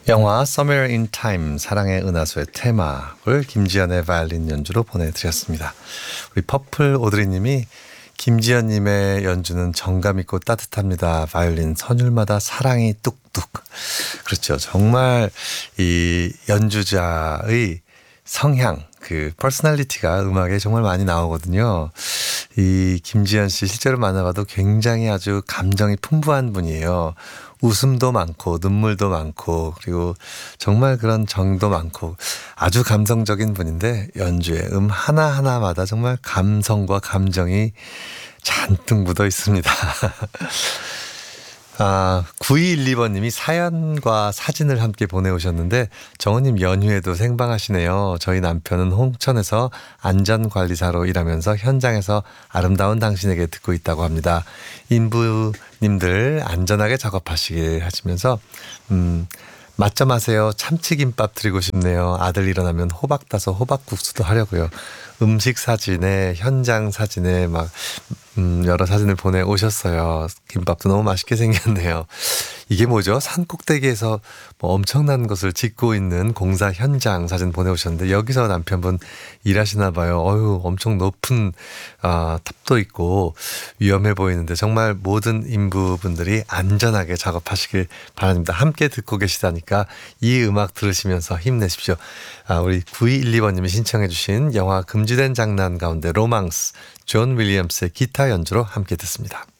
영화 Somewhere in Time, 사랑의 은하수의 테마를 김지연의 바이올린 연주로 보내드렸습니다. 우리 퍼플 오드리님이 김지연님의 연주는 정감 있고 따뜻합니다. 바이올린 선율마다 사랑이 뚝뚝. 그렇죠. 정말 이 연주자의 성향, 그 퍼스널리티가 음악에 정말 많이 나오거든요. 이 김지연 씨 실제로 만나봐도 굉장히 아주 감정이 풍부한 분이에요. 웃음도 많고 눈물도 많고 그리고 정말 그런 정도 많고 아주 감성적인 분인데 연주의 하나하나마다 정말 감성과 감정이 잔뜩 묻어 있습니다. 9212번님이 사연과 사진을 함께 보내오셨는데 정우님 연휴에도 생방하시네요. 저희 남편은 홍천에서 안전관리사로 일하면서 현장에서 아름다운 당신에게 듣고 있다고 합니다. 인부님들 안전하게 작업하시길 하시면서 맛점하세요. 참치김밥 드리고 싶네요. 아들 일어나면 호박 따서 호박국수도 하려고요. 음식 사진에 현장 사진에 막 여러 사진을 보내오셨어요. 김밥도 너무 맛있게 생겼네요. 이게 뭐죠? 산 꼭대기에서 뭐 엄청난 것을 짓고 있는 공사 현장 사진 보내오셨는데 여기서 남편분 일하시나 봐요. 엄청 높은 탑도 있고 위험해 보이는데 정말 모든 인부분들이 안전하게 작업하시길 바랍니다. 함께 듣고 계시다니까 이 음악 들으시면서 힘내십시오. 우리 9212번님이 신청해 주신 영화 금지된 장난 가운데 로망스, 존 윌리엄스의 기타 연주로 함께 듣습니다.